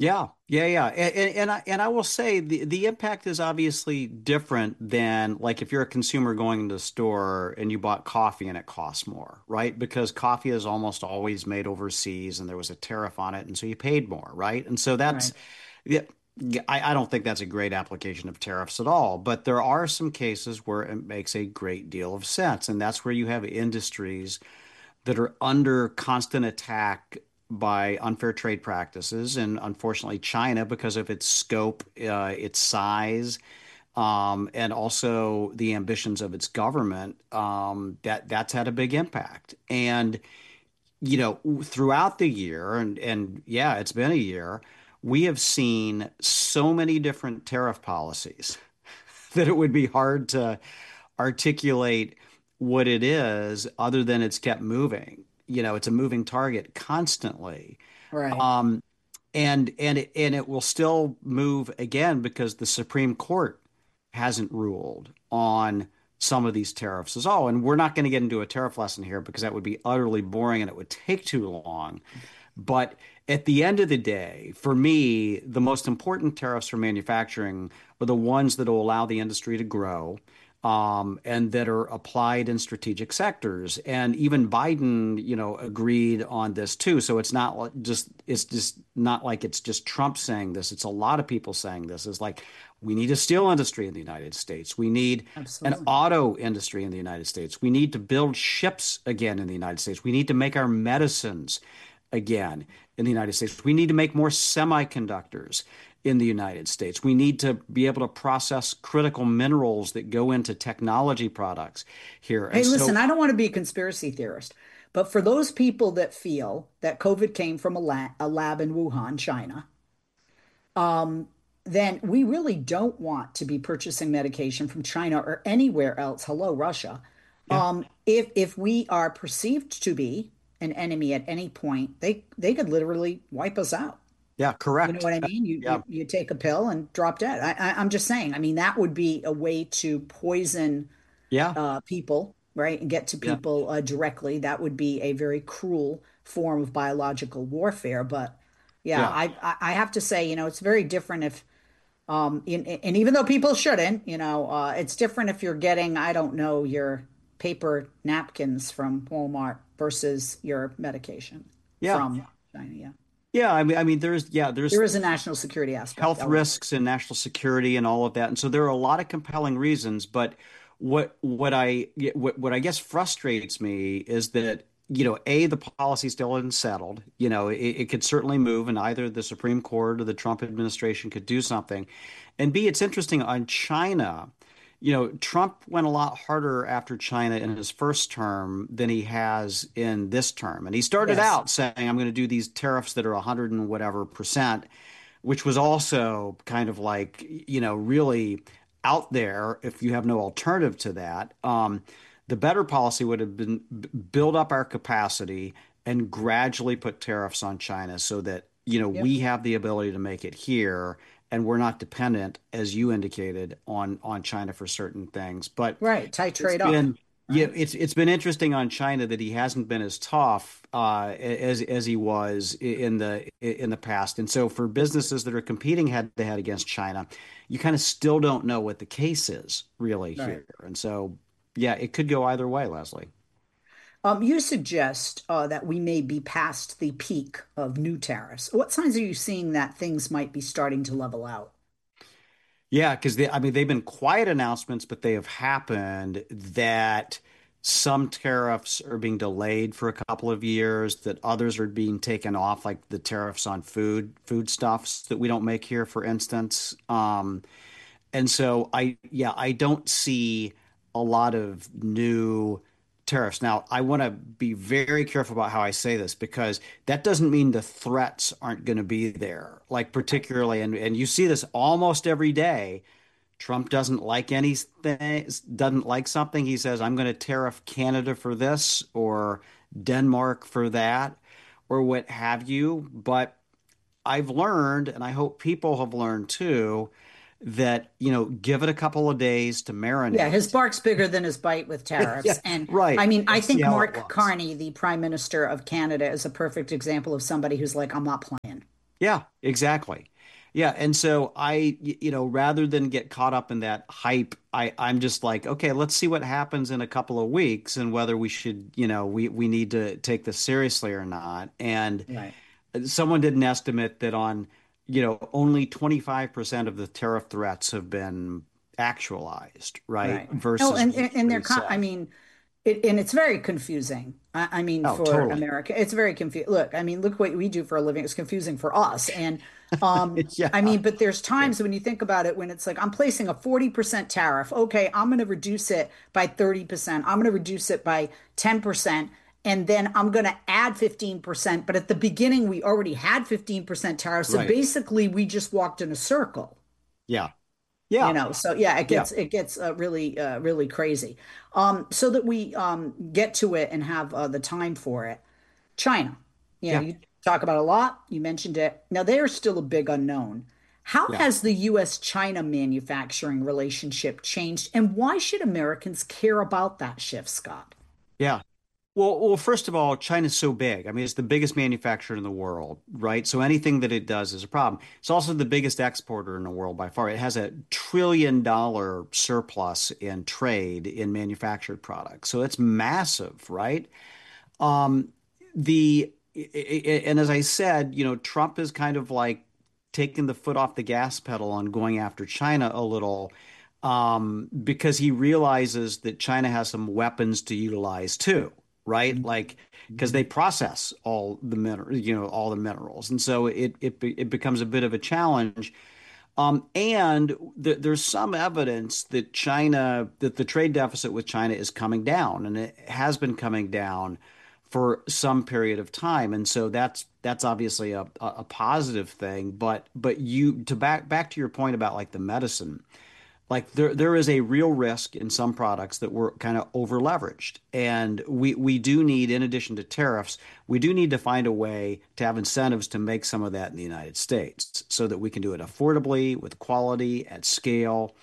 Yeah. And I will say the impact is obviously different than like if you're a consumer going to the store and you bought coffee and it costs more, right? Because coffee is almost always made overseas and there was a tariff on it, and so you paid more, right? And so Right. yeah, I don't think that's a great application of tariffs at all, but there are some cases where it makes a great deal of sense, and that's where you have industries that are under constant attack by unfair trade practices. And unfortunately, China, because of its scope, its size, and also the ambitions of its government, that's had a big impact. And throughout the year, and yeah, it's been a year, we have seen so many different tariff policies that it would be hard to articulate what it is other than it's kept moving. It's a moving target constantly. Right. Um, and it will still move again because the Supreme Court hasn't ruled on some of these tariffs as well. And we're not going to get into a tariff lesson here because that would be utterly boring and it would take too long. But at the end of the day, for me, the most important tariffs for manufacturing are the ones that will allow the industry to grow, and that are applied in strategic sectors. And even Biden, agreed on this too. So it's just not like it's just Trump saying this. It's a lot of people saying this. It's like we need a steel industry in the United States. We need an Absolutely. auto industry in the United States. We need to build ships again in the United States. We need to make our medicines again in the United States. We need to make more semiconductors in the United States. We need to be able to process critical minerals that go into technology products here. And Hey, so, listen, I don't want to be a conspiracy theorist, but for those people that feel that COVID came from a lab in Wuhan, China, um, then we really don't want to be purchasing medication from China or anywhere else. Hello, Russia. yeah, If we are perceived to be an enemy at any point, they could literally wipe us out. yeah, You know correct. what I mean? Yeah, You take a pill and drop dead. I'm just saying. I mean, that would be a way to poison yeah, people, right, and get to yeah, people directly. That would be a very cruel form of biological warfare. But yeah, yeah. I have to say, it's very different if and even though people shouldn't, it's different if you're getting, I don't know, your paper napkins from Walmart versus your medication Yeah. from China. Yeah. Yeah, I mean, there's There is a national security aspect. health I'll agree. risks and national security and all of that. And so there are a lot of compelling reasons, but what I guess frustrates me is that, the policy still isn't settled. It could certainly move, and either the Supreme Court or the Trump administration could do something. And B, it's interesting on China. Trump went a lot harder after China in his first term than he has in this term. And he started Yes. out saying, I'm going to do these tariffs that are 100 and whatever percent, which was also kind of like, really out there if you have no alternative to that. The better policy would have been build up our capacity and gradually put tariffs on China so that, Yep. we have the ability to make it here and we're not dependent, as you indicated, on China for certain things. But Right. it's Titrate up. been yeah, Right. it's been interesting on China that he hasn't been as tough as he was in the past. And so for businesses that are competing head to head against China, you kind of still don't know what the case is really Right. here. And so yeah, it could go either way, Leslie. You suggest that we may be past the peak of new tariffs. What signs are you seeing that things might be starting to level out? Yeah, because I mean, they've been quiet announcements, but they have happened that some tariffs are being delayed for a couple of years, that others are being taken off, like the tariffs on foodstuffs that we don't make here, for instance. And so I don't see a lot of new tariffs. Now, I want to be very careful about how I say this because that doesn't mean the threats aren't going to be there. Like particularly, and you see this almost every day. Trump doesn't like anything, doesn't like something. He says, I'm going to tariff Canada for this or Denmark for that or what have you. But I've learned, and I hope people have learned too, that, give it a couple of days to Yeah, his marinate. bark's bigger than his bite with Yeah, tariffs. And I right. mean, I And see think how it Mark was. Carney, the Prime Minister of Canada, is a perfect example of somebody who's like, I'm not playing. Yeah, exactly. Yeah, and so rather than get caught up in that hype, I'm just like, okay, let's see what happens in a couple of weeks and whether we should, we need to take this seriously or not. And Right. someone did an estimate that only 25% of the tariff threats have been actualized, right? Right. Oh, Versus and what they're, he said. I mean, and it's very confusing. I mean, Oh, for totally. America, it's very confusing. Look, I mean, look what we do for a living. It's confusing for us. And I Yeah. mean, but there's Yeah. times when you think about it, when it's like, I'm placing a 40% tariff. Okay, I'm going to reduce it by 30%. I'm going to reduce it by 10%. And then I'm going to add 15%. But at the beginning, we already had 15% tariff. So Right. basically, we just walked in a circle. Yeah. Yeah. So yeah, it Yeah. gets really crazy. So that we get to it and have the time for it. China, Yeah. you talk about a lot. You mentioned it. Now they are still a big unknown. How Yeah. has the U.S.-China manufacturing relationship changed, and why should Americans care about that shift, Scott? Yeah. Well, first of all, China's so big. I mean, it's the biggest manufacturer in the world, right? So anything that it does is a problem. It's also the biggest exporter in the world by far. It has $1 trillion surplus in trade in manufactured products. So it's massive, right? Um, the and as I said, Trump is kind of like taking the foot off the gas pedal on going after China a little, because he realizes that China has some weapons to utilize too, right? Like because they process all the minerals, and so it becomes a bit of a challenge. And there's some evidence that that the trade deficit with China is coming down, and it has been coming down for some period of time. And so that's obviously a positive thing. But you to back to your point about like the medicine, like there is a real risk in some products that we're kind of over leveraged, and we do need, in addition to tariffs, we do need to find a way to have incentives to make some of that in the United States so that we can do it affordably, with quality, at scale.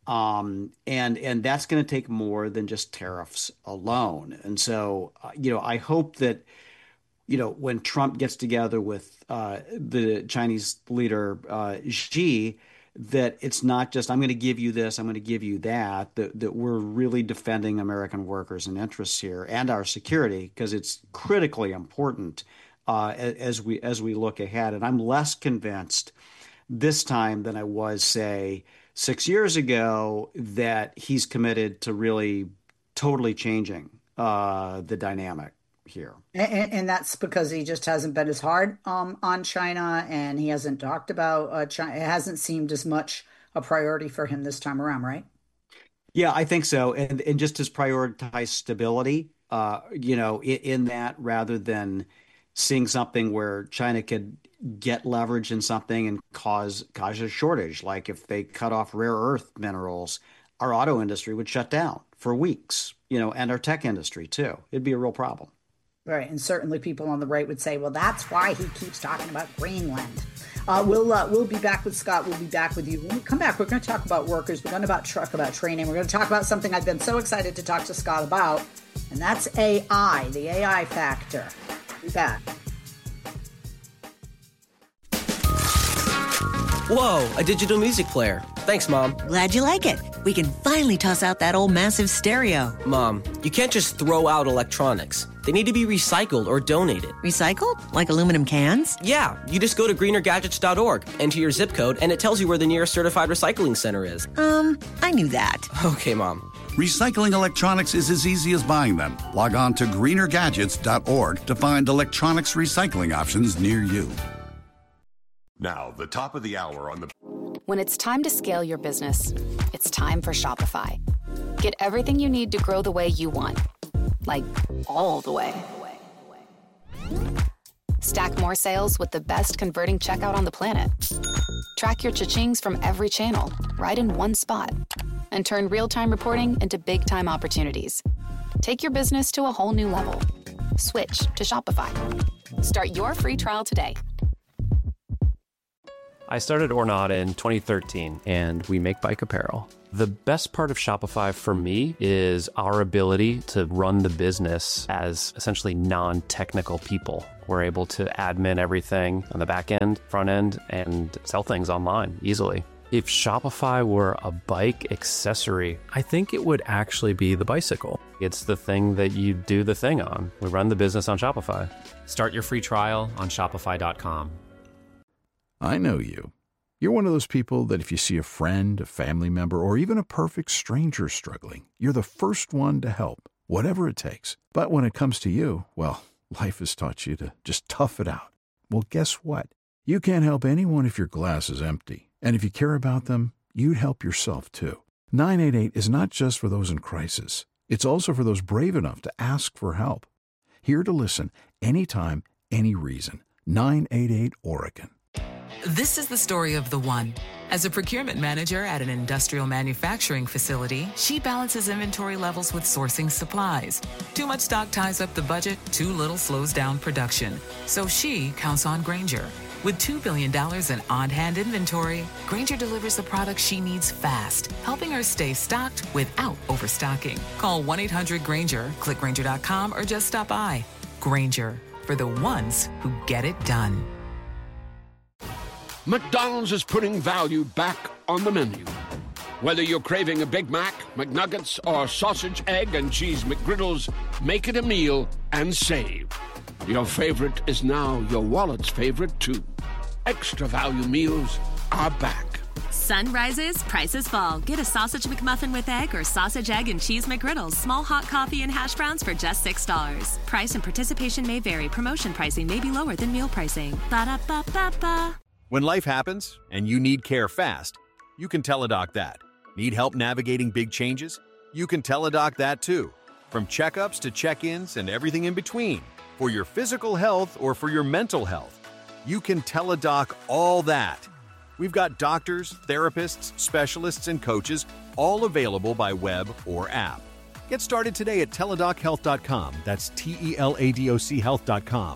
And that's going to take more than just tariffs alone. And so I hope that when Trump gets together with the Chinese leader Xi, that it's not just I'm going to give you this, I'm going to give you that, that we're really defending American workers and interests here and our security because it's critically important as we look ahead. And I'm less convinced this time than I was, say, 6 years ago, that he's committed to really totally changing the dynamic here. And that's because he just hasn't been as hard on China, and he hasn't talked about China. It hasn't seemed as much a priority for him this time around, right? Yeah, I think so. And just as prioritize stability, in that rather than seeing something where China could get leverage in something and cause a shortage. Like if they cut off rare earth minerals, our auto industry would shut down for weeks, and our tech industry too. It'd be a real problem. Right. And certainly people on the right would say, well, that's why he keeps talking about Greenland. We'll be back with Scott. We'll be back with you. When we come back, we're going to talk about workers. We're going to talk about training. We're going to talk about something I've been so excited to talk to Scott about, and that's AI, the AI factor. Be back. Whoa, a digital music player. Thanks, Mom. Glad you like it. We can finally toss out that old massive stereo. Mom, you can't just throw out electronics. They need to be recycled or donated. Recycled? Like aluminum cans? Yeah, you just go to greenergadgets.org, enter your zip code, and it tells you where the nearest certified recycling center is. I knew that. Okay, Mom. Recycling electronics is as easy as buying them. Log on to greenergadgets.org to find electronics recycling options near you. Now, the top of the hour on the... When it's time to scale your business, it's time for Shopify. Get everything you need to grow the way you want. Like, all the way. Stack more sales with the best converting checkout on the planet. Track your cha-chings from every channel, right in one spot. And turn real-time reporting into big-time opportunities. Take your business to a whole new level. Switch to Shopify. Start your free trial today. I started Ornata in 2013, and we make bike apparel. The best part of Shopify for me is our ability to run the business as essentially non-technical people. We're able to admin everything on the back end, front end, and sell things online easily. If Shopify were a bike accessory, I think it would actually be the bicycle. It's the thing that you do the thing on. We run the business on Shopify. Start your free trial on shopify.com. I know you. You're one of those people that if you see a friend, a family member, or even a perfect stranger struggling, you're the first one to help, whatever it takes. But when it comes to you, well, life has taught you to just tough it out. Well, guess what? You can't help anyone if your glass is empty. And if you care about them, you'd help yourself too. 988 is not just for those in crisis. It's also for those brave enough to ask for help. Here to listen anytime, any reason. 988 Oregon. This is the story of the one. As a procurement manager at an industrial manufacturing facility, she balances inventory levels with sourcing supplies. Too much stock ties up the budget, too little slows down production. So she counts on Grainger. With $2 billion in on-hand inventory, Grainger delivers the products she needs fast, helping her stay stocked without overstocking. Call 1-800-GRAINGER, click Grainger.com, or just stop by. Grainger, for the ones who get it done. McDonald's is putting value back on the menu. Whether you're craving a Big Mac, McNuggets, or sausage, egg, and cheese McGriddles, make it a meal and save. Your favorite is now your wallet's favorite, too. Extra value meals are back. Sun rises, prices fall. Get a sausage McMuffin with egg or sausage, egg, and cheese McGriddles. Small hot coffee and hash browns for just $6. Price and participation may vary. Promotion pricing may be lower than meal pricing. Ba-da-ba-ba-ba. When life happens and you need care fast, you can Teladoc that. Need help navigating big changes? You can Teladoc that too. From checkups to check-ins and everything in between. For your physical health or for your mental health, you can Teladoc all that. We've got doctors, therapists, specialists, and coaches all available by web or app. Get started today at teladochealth.com. That's TELADOC health.com.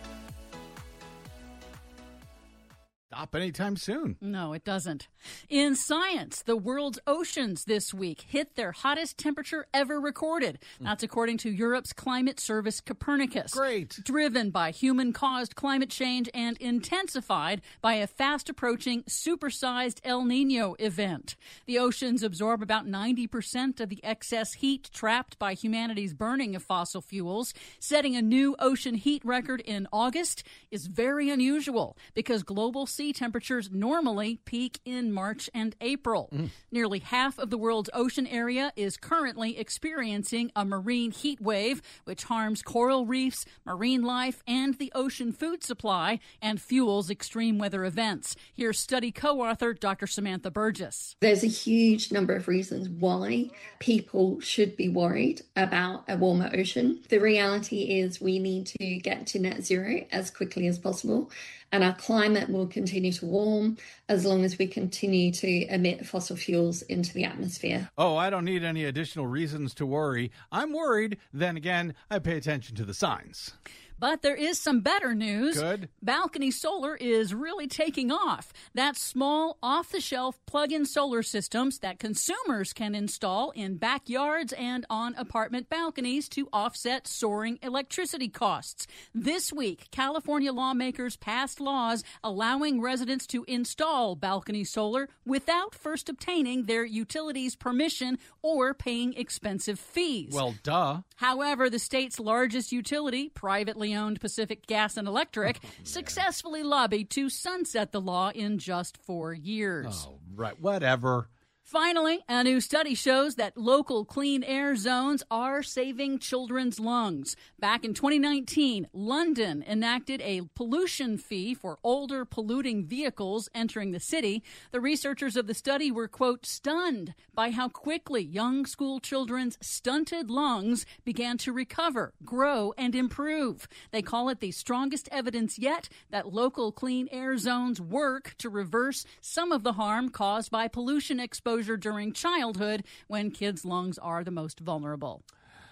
Stop anytime soon. No, it doesn't. In science, the world's oceans this week hit their hottest temperature ever recorded. That's according to Europe's climate service Copernicus. Great. Driven by human-caused climate change and intensified by a fast-approaching supersized El Nino event. The oceans absorb about 90% of the excess heat trapped by humanity's burning of fossil fuels. Setting a new ocean heat record in August is very unusual because global sea temperatures normally peak in March and April. Nearly half of the world's ocean area is currently experiencing a marine heat wave, which harms coral reefs, marine life, and the ocean food supply, and fuels extreme weather events. Here's study co-author Dr. Samantha Burgess. There's a huge number of reasons why people should be worried about a warmer ocean. The reality is we need to get to net zero as quickly as possible. And our climate will continue to warm as long as we continue to emit fossil fuels into the atmosphere. Oh, I don't need any additional reasons to worry. I'm worried. Then again, I pay attention to the signs. But there is some better news. Good. Balcony Solar is really taking off. That's small, off-the-shelf plug-in solar systems that consumers can install in backyards and on apartment balconies to offset soaring electricity costs. This week, California lawmakers passed laws allowing residents to install balcony solar without first obtaining their utilities' permission or paying expensive fees. Well, duh. However, the state's largest utility, privately owned Pacific Gas and Electric, successfully lobbied to sunset the law in just 4 years. Oh, right. Whatever. Finally, a new study shows that local clean air zones are saving children's lungs. Back in 2019, London enacted a pollution fee for older polluting vehicles entering the city. The researchers of the study were, quote, stunned by how quickly young school children's stunted lungs began to recover, grow, and improve. They call it the strongest evidence yet that local clean air zones work to reverse some of the harm caused by pollution exposure during childhood when kids' lungs are the most vulnerable.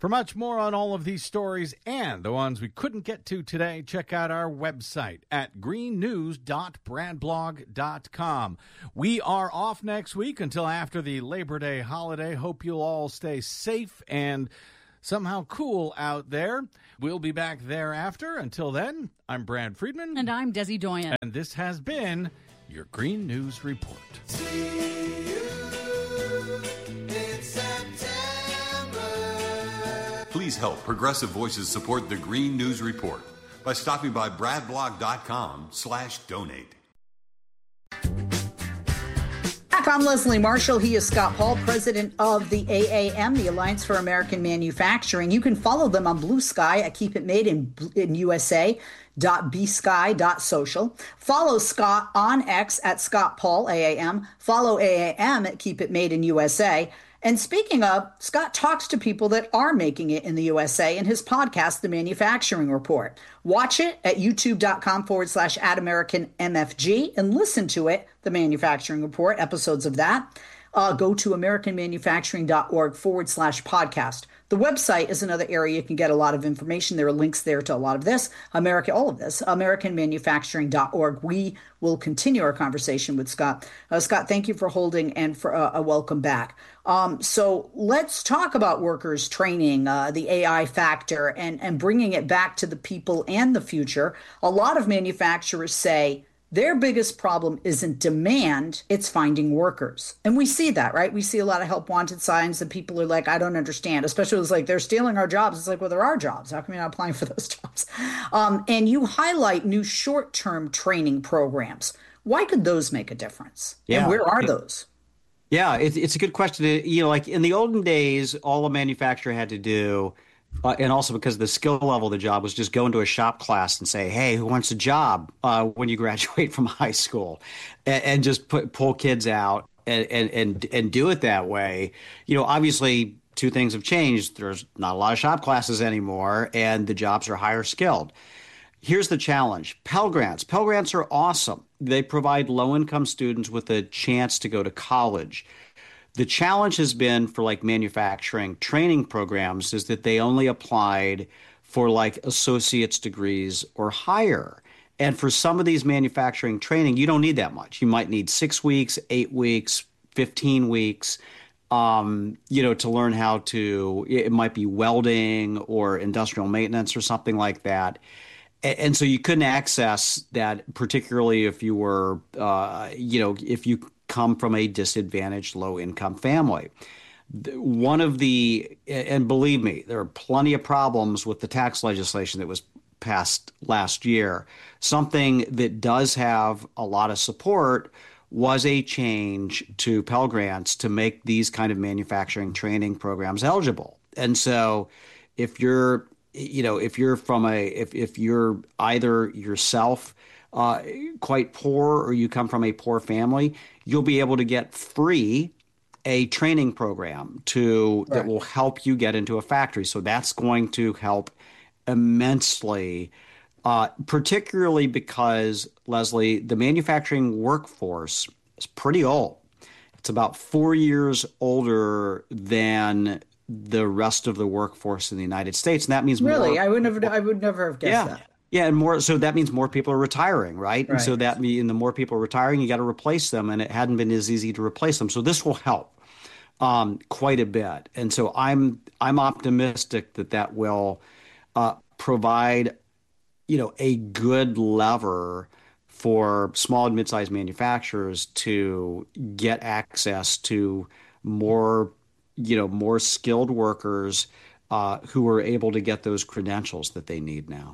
For much more on all of these stories and the ones we couldn't get to today, check out our website at greennews.bradblog.com. We are off next week until after the Labor Day holiday. Hope you'll all stay safe and somehow cool out there. We'll be back thereafter. Until then, I'm Brad Friedman. And I'm Desi Doyen. And this has been your Green News Report. See you in September. Please help Progressive Voices support the Green News Report by stopping by bradblog.com/donate. I'm Leslie Marshall. He is Scott Paul, president of the AAM, the Alliance for American Manufacturing. You can follow them on Blue Sky at Keep It Made in USA.bsky.social. Follow Scott on X at Scott Paul AAM. Follow AAM at Keep It Made in USA. And speaking of, Scott talks to people that are making it in the USA in his podcast, The Manufacturing Report. Watch it at youtube.com/@AmericanMFG and listen to it, The Manufacturing Report, episodes of that. Go to americanmanufacturing.org/podcast. The website is another area you can get a lot of information. There are links there to a lot of this, all of this, americanmanufacturing.org. We will continue our conversation with Scott. Scott, thank you for holding and for a welcome back. So let's talk about workers training, the AI factor, and bringing it back to the people and the future. A lot of manufacturers say their biggest problem isn't demand, it's finding workers. And we see that, right? We see a lot of help wanted signs and people are like, I don't understand, especially it's like they're stealing our jobs. It's like, well, there are jobs. How come you're not applying for those jobs? And you highlight new short-term training programs. Why could those make a difference? Yeah. And where are those? Yeah, it's a good question. Like in the olden days, all a manufacturer had to do, and also because the skill level of the job was just go into a shop class and say, hey, who wants a job when you graduate from high school? And just pull kids out and do it that way. Obviously, two things have changed. There's not a lot of shop classes anymore, and the jobs are higher skilled. Here's the challenge. Pell Grants. Pell Grants are awesome. They provide low-income students with a chance to go to college. The challenge has been for manufacturing training programs is that they only applied for associate's degrees or higher. And for some of these manufacturing training, you don't need that much. You might need 6 weeks, 8 weeks, 15 weeks, to learn how to, it might be welding or industrial maintenance or something like that. And so you couldn't access that, particularly if you were, if you come from a disadvantaged low-income family. And believe me, there are plenty of problems with the tax legislation that was passed last year. Something that does have a lot of support was a change to Pell Grants to make these kind of manufacturing training programs eligible. And so if you're either yourself quite poor or you come from a poor family, you'll be able to get free a training program that will help you get into a factory. So that's going to help immensely, particularly because, Leslie, the manufacturing workforce is pretty old. It's about 4 years older than the rest of the workforce in the United States. And that means really, I would never have guessed that. Yeah, and so that means more people are retiring, right? And so that means the more people are retiring, you got to replace them, and it hadn't been as easy to replace them. So this will help quite a bit, and so I'm optimistic that will provide, a good lever for small and mid-sized manufacturers to get access to more skilled workers who are able to get those credentials that they need now.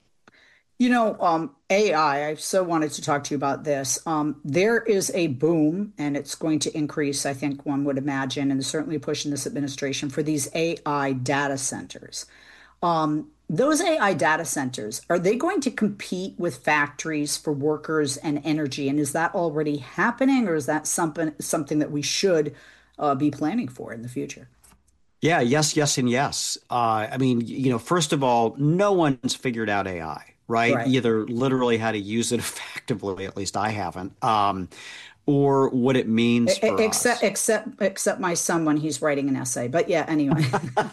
AI, I so wanted to talk to you about this. There is a boom, and it's going to increase, I think one would imagine, and certainly a push in this administration for these AI data centers. Those AI data centers, are they going to compete with factories for workers and energy? And is that already happening, or is that something that we should be planning for in the future? Yeah, yes, and yes. First of all, no one's figured out AI. Right? Either literally how to use it effectively, at least I haven't, or what it means for us. Except my son when he's writing an essay. But yeah, anyway.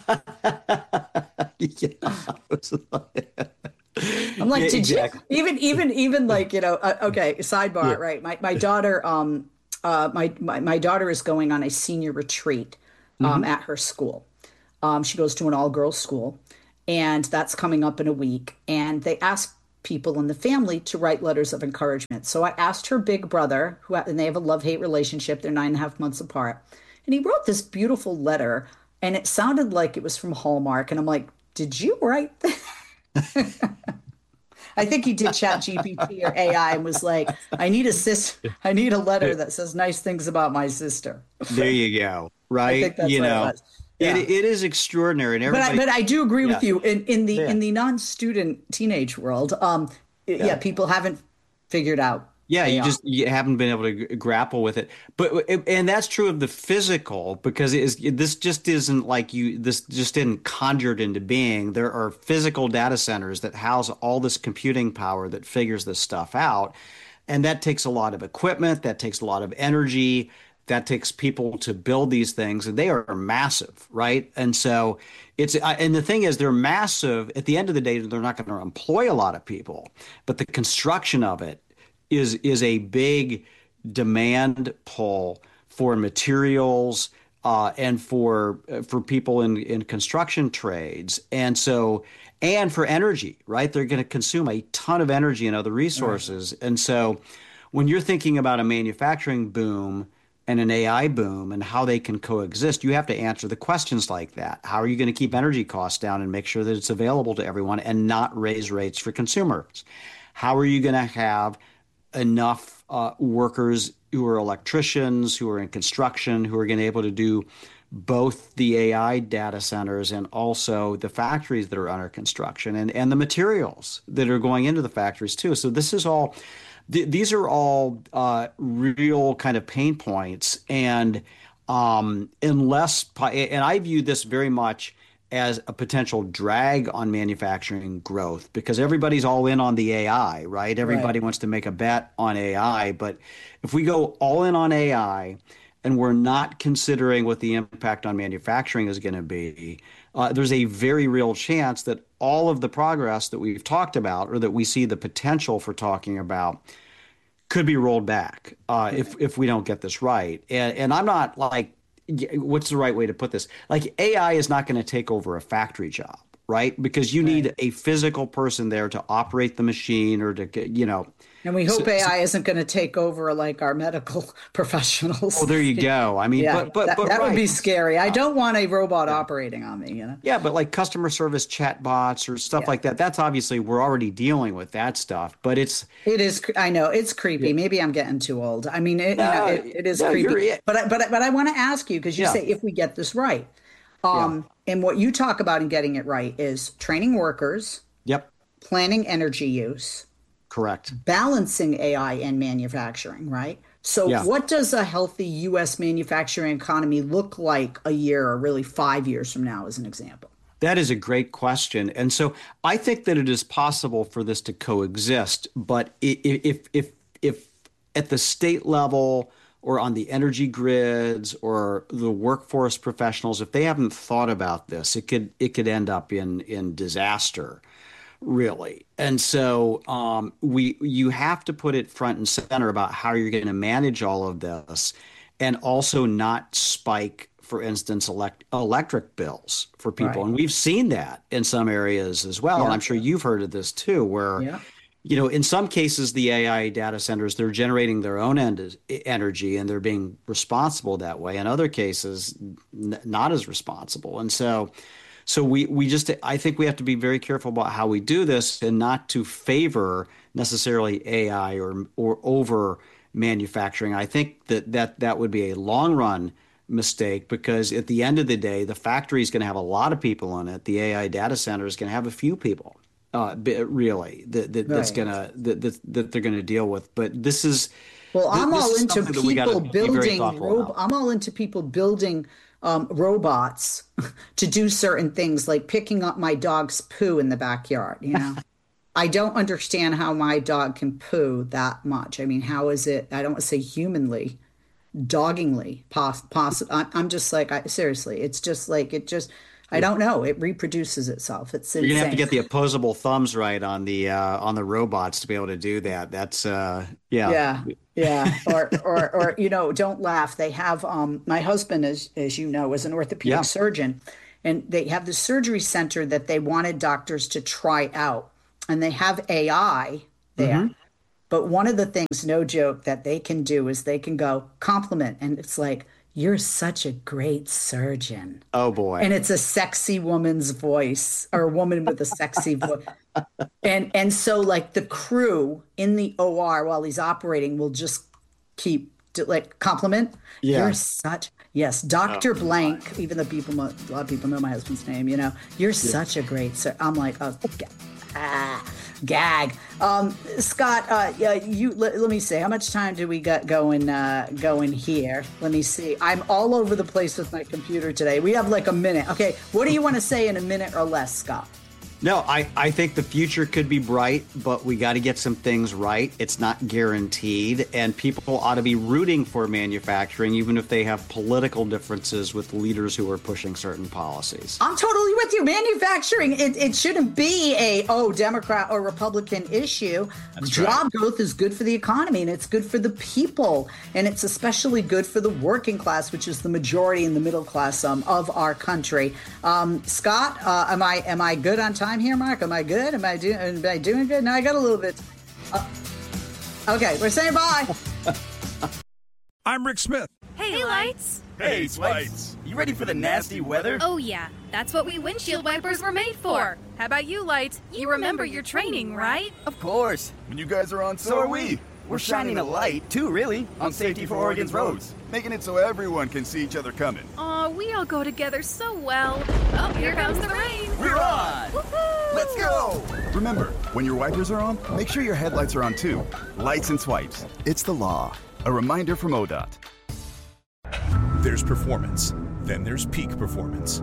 I'm like, did exactly. you even like, okay, sidebar, right? My daughter, my daughter is going on a senior retreat at her school. She goes to an all-girls school, and that's coming up in a week. And they ask people in the family to write letters of encouragement. So I asked her big brother, and they have a love-hate relationship. They're 9.5 months apart. And he wrote this beautiful letter, and it sounded like it was from Hallmark. And I'm like, did you write that? I think he did ChatGPT or AI and was like, I need a letter that says nice things about my sister. There you go. Right. I think that's what it was. Yeah. It is extraordinary. And everybody, but I do agree with you in the non-student teenage world. People haven't figured out. Yeah, you haven't been able to grapple with it. And that's true of the physical, because this just isn't like this just didn't conjured into being. There are physical data centers that house all this computing power that figures this stuff out. And that takes a lot of equipment, that takes a lot of energy, that takes people to build these things, and they are massive, right? And so and the thing is, they're massive. At the end of the day, they're not going to employ a lot of people, but the construction of it is a big demand pull for materials and for people in construction trades, and for energy, right? They're going to consume a ton of energy and other resources, right. And so when you're thinking about a manufacturing boom and an AI boom and how they can coexist, you have to answer the questions like that. How are you going to keep energy costs down and make sure that it's available to everyone and not raise rates for consumers? How are you going to have enough workers who are electricians, who are in construction, who are going to be able to do both the AI data centers and also the factories that are under construction and the materials that are going into the factories too? So this is all, these are all real kind of pain points. And and I view this very much as a potential drag on manufacturing growth, because everybody's all in on the AI, right? Everybody wants to make a bet on AI. But if we go all in on AI and we're not considering what the impact on manufacturing is going to be, there's a very real chance that all of the progress that we've talked about, or that we see the potential for talking about, could be rolled back if we don't get this right. And I'm not like, what's the right way to put this? Like, AI is not going to take over a factory job, right? Because you need a physical person there to operate the machine or to, And we hope AI isn't going to take over like our medical professionals. Oh, there you go. I mean, yeah, but that would be scary. I don't want a robot operating on me, Yeah, but like customer service chatbots or stuff like that, that's obviously, we're already dealing with that stuff. But it is. I know it's creepy. Yeah. Maybe I'm getting too old. I mean, it is creepy. But I want to ask you, because you say if we get this right, and what you talk about in getting it right is training workers. Yep. Planning energy use. Correct. Balancing AI and manufacturing, right? So what does a healthy U.S. manufacturing economy look like a year, or really 5 years from now, as an example? That is a great question. And so I think that it is possible for this to coexist. But if at the state level or on the energy grids or the workforce professionals, if they haven't thought about this, it could end up in disaster. Really. And so you have to put it front and center about how you're going to manage all of this, and also not spike, for instance, electric bills for people. Right. And we've seen that in some areas as well. Yeah. And I'm sure you've heard of this too, where, in some cases, the AI data centers, they're generating their own energy and they're being responsible that way. In other cases, not as responsible. And so I think we have to be very careful about how we do this, and not to favor necessarily AI or over manufacturing. I think that would be a long run mistake, because at the end of the day, the factory is going to have a lot of people in it. The AI data center is going to have a few people, really, that they're going to deal with. But this is I'm all into people building. I'm all into people building robots to do certain things, like picking up my dog's poo in the backyard, I don't understand how my dog can poo that much. I mean, how is it? I don't want to say humanly, doggingly possible. I'm just like, seriously, it's just like, I don't know. It reproduces itself. It's insane. You're gonna have to get the opposable thumbs right on the robots to be able to do that. That's Yeah. Or don't laugh. They have my husband, as you know, is an orthopedic surgeon, and they have the surgery center that they wanted doctors to try out, and they have AI there. Mm-hmm. But one of the things, no joke, that they can do is they can go compliment, and it's like, "You're such a great surgeon." Oh boy. And it's a sexy woman's voice, or a woman with a sexy voice. And so like the crew in the OR while he's operating will just keep like compliment. Yeah. You're such, yes, Dr. Blank, even though a lot of people know my husband's name, you're such a great sir. I'm like, oh, gag. Scott, let me see. How much time do we got going here? Let me see. I'm all over the place with my computer today. We have like a minute. Okay, what do you want to say in a minute or less, Scott? No, I think the future could be bright, but we got to get some things right. It's not guaranteed, and people ought to be rooting for manufacturing, even if they have political differences with leaders who are pushing certain policies. I'm totally with you. Manufacturing, it shouldn't be a Democrat or Republican issue. That's Job growth is good for the economy, and it's good for the people, and it's especially good for the working class, which is the majority in the middle class of our country. Scott, am I good on time here, Mark? Am I good? Am I doing good? No, I got a little bit. Okay, we're saying bye. I'm Rick Smith. Hey, Lights. Hey, Lights. You ready for the nasty weather? Oh, yeah. That's what we windshield wipers were made for. How about you, Lights? You remember your training, right? Of course. When you guys are on, so are we. We're shining a light, too, really, on safety for Oregon's roads, making it so everyone can see each other coming. Aw, we all go together so well. Oh, here comes the rain. We're on! Woohoo! Let's go! Remember, when your wipers are on, make sure your headlights are on, too. Lights and swipes. It's the law. A reminder from ODOT. There's performance. Then there's peak performance.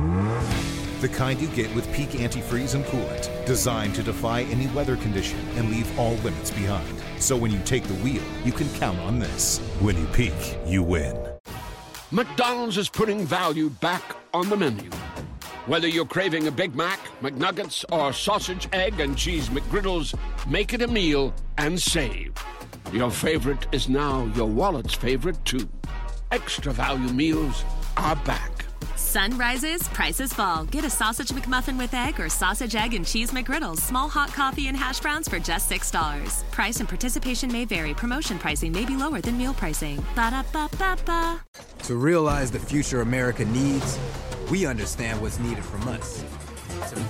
The kind you get with Peak Antifreeze and Coolant, designed to defy any weather condition and leave all limits behind. So when you take the wheel, you can count on this. When you peak, you win. McDonald's is putting value back on the menu. Whether you're craving a Big Mac, McNuggets, or sausage, egg, and cheese McGriddles, make it a meal and save. Your favorite is now your wallet's favorite, too. Extra value meals are back. Sun rises, prices fall. Get a sausage McMuffin with egg or sausage, egg, and cheese McGriddles. Small hot coffee and hash browns for just $6. Price and participation may vary. Promotion pricing may be lower than meal pricing. Ba-da-ba-ba-ba. To realize the future America needs, we understand what's needed from us.